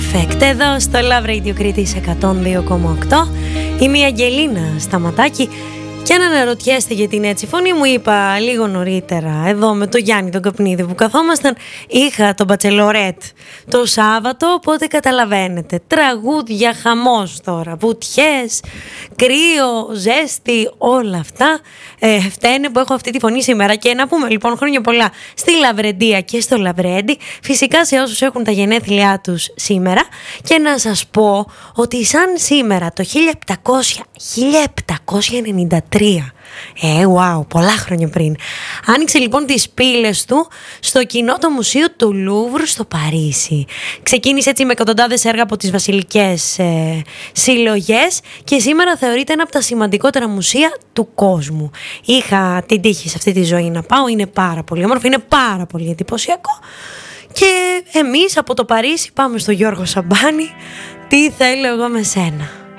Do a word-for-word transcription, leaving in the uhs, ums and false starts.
Perfect. Εδώ στο Love Radio Κρήτης εκατόν δύο κόμμα οκτώ είμαι η Αγγελίνα Σταματάκη. Και αν αναρωτιέστε για την έτσι φωνή μου, είπα λίγο νωρίτερα εδώ με το Γιάννη τον Καπνίδη που καθόμασταν, είχα τον Μπατσελορέτ το Σάββατο, οπότε καταλαβαίνετε, τραγούδια, χαμός τώρα, βουτιές, κρύο, ζέστη, όλα αυτά ε, φταίνε που έχω αυτή τη φωνή σήμερα. Και να πούμε λοιπόν χρόνια πολλά στη Λαβρεντία και στο Λαβρέντι, φυσικά σε όσους έχουν τα γενέθλιά τους σήμερα, και να σας πω ότι σαν σήμερα το χίλια επτακόσια ενενήντα τρία, ε, wow, πολλά χρόνια πριν, άνοιξε λοιπόν τις πύλες του στο κοινότο μουσείο του Λούβρου στο Παρίσι. Ξεκίνησε έτσι με εκατοντάδες έργα από τις βασιλικές ε, συλλογές και σήμερα θεωρείται ένα από τα σημαντικότερα μουσεία του κόσμου. Είχα την τύχη σε αυτή τη ζωή να πάω, είναι πάρα πολύ όμορφο, είναι πάρα πολύ εντυπωσιακό. Και εμείς από το Παρίσι πάμε στο Γιώργο Σαμπάνη, τι θέλω εγώ με σένα.